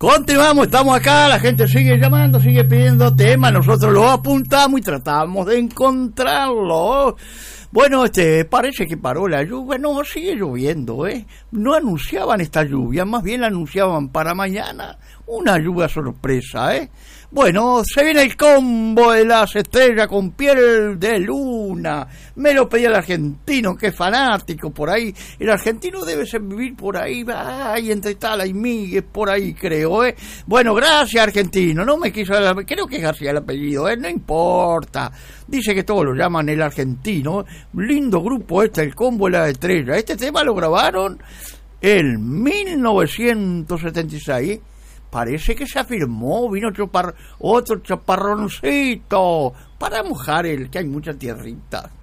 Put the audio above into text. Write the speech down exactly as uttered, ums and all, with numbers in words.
Continuamos, estamos acá, la gente sigue llamando, sigue pidiendo temas, nosotros los apuntamos y tratamos de encontrarlos. Bueno, este, parece que paró la lluvia, no, sigue lloviendo, ¿eh? No anunciaban esta lluvia, más bien la anunciaban para mañana, una lluvia sorpresa, ¿eh? Bueno, se viene el combo de las estrellas con piel de luna. Me lo pedía el argentino, que es fanático por ahí. El argentino debe ser vivir por ahí, ay, entre Tala y Miguel, por ahí creo, ¿eh? Bueno, gracias argentino, no me quiso, creo que es García el apellido, ¿eh? No importa. Dice que todos lo llaman el argentino. Lindo grupo este, el combo de las estrellas. Este tema lo grabaron en mil novecientos setenta y seis. Parece que se afirmó, vino chopar, otro chaparroncito para mojar el, que hay mucha tierrita.